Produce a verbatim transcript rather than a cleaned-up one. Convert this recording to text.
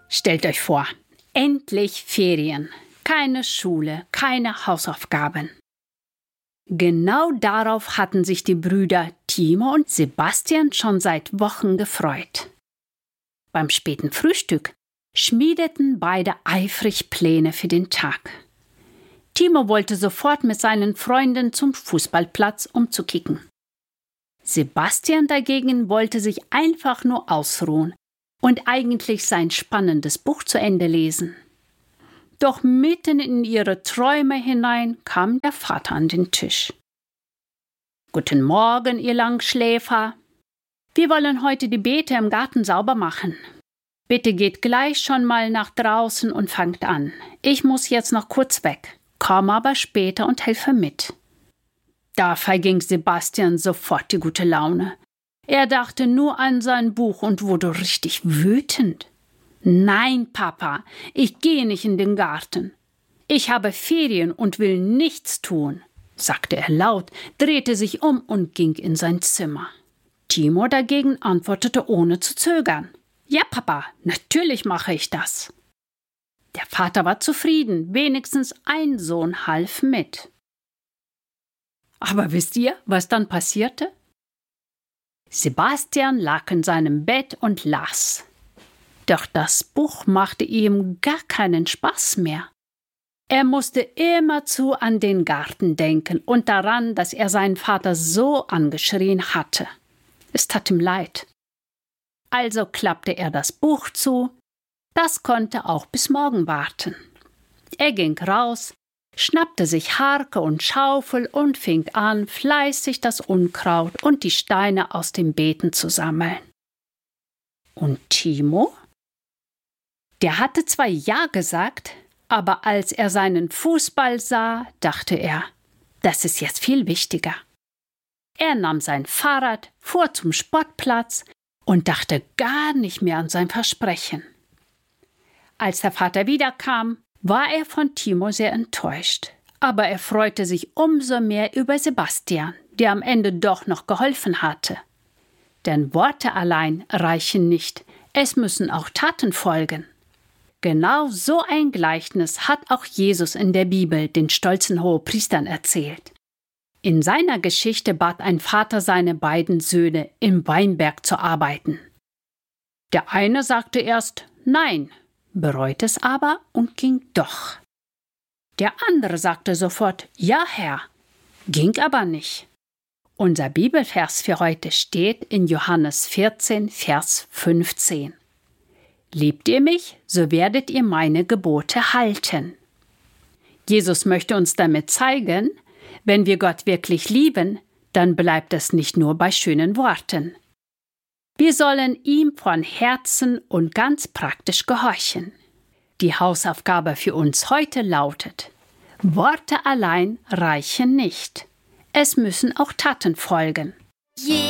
Stellt euch vor, endlich Ferien, keine Schule, keine Hausaufgaben. Genau darauf hatten sich die Brüder Timo und Sebastian schon seit Wochen gefreut. Beim späten Frühstück schmiedeten beide eifrig Pläne für den Tag. Timo wollte sofort mit seinen Freunden zum Fußballplatz, um zu kicken. Sebastian dagegen wollte sich einfach nur ausruhen und eigentlich sein spannendes Buch zu Ende lesen. Doch mitten in ihre Träume hinein kam der Vater an den Tisch. »Guten Morgen, ihr Langschläfer. Wir wollen heute die Beete im Garten sauber machen. Bitte geht gleich schon mal nach draußen und fangt an. Ich muss jetzt noch kurz weg, komme aber später und helfe mit.« Da verging Sebastian sofort die gute Laune. Er dachte nur an sein Buch und wurde richtig wütend. »Nein, Papa, ich gehe nicht in den Garten. Ich habe Ferien und will nichts tun«, sagte er laut, drehte sich um und ging in sein Zimmer. Timo dagegen antwortete ohne zu zögern. »Ja, Papa, natürlich mache ich das.« Der Vater war zufrieden, wenigstens ein Sohn half mit. Aber wisst ihr, was dann passierte? Sebastian lag in seinem Bett und las. Doch das Buch machte ihm gar keinen Spaß mehr. Er musste immerzu an den Garten denken und daran, dass er seinen Vater so angeschrien hatte. Es tat ihm leid. Also klappte er das Buch zu. Das konnte auch bis morgen warten. Er ging raus, schnappte sich Harke und Schaufel und fing an, fleißig das Unkraut und die Steine aus den Beeten zu sammeln. Und Timo? Der hatte zwar Ja gesagt, aber als er seinen Fußball sah, dachte er, das ist jetzt viel wichtiger. Er nahm sein Fahrrad, fuhr zum Sportplatz und dachte gar nicht mehr an sein Versprechen. Als der Vater wiederkam, war er von Timo sehr enttäuscht. Aber er freute sich umso mehr über Sebastian, der am Ende doch noch geholfen hatte. Denn Worte allein reichen nicht, es müssen auch Taten folgen. Genau so ein Gleichnis hat auch Jesus in der Bibel den stolzen Hohepriestern erzählt. In seiner Geschichte bat ein Vater seine beiden Söhne, im Weinberg zu arbeiten. Der eine sagte erst Nein, bereute es aber und ging doch. Der andere sagte sofort Ja, Herr, ging aber nicht. Unser Bibelvers für heute steht in Johannes vierzehn, Vers fünfzehn. Liebt ihr mich, so werdet ihr meine Gebote halten. Jesus möchte uns damit zeigen, wenn wir Gott wirklich lieben, dann bleibt es nicht nur bei schönen Worten. Wir sollen ihm von Herzen und ganz praktisch gehorchen. Die Hausaufgabe für uns heute lautet: Worte allein reichen nicht. Es müssen auch Taten folgen.